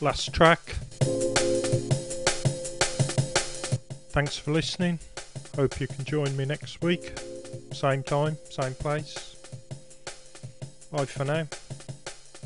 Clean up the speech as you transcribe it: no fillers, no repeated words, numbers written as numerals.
last track. Thanks for listening. Hope you can join me next week. Same time, same place. Bye for now.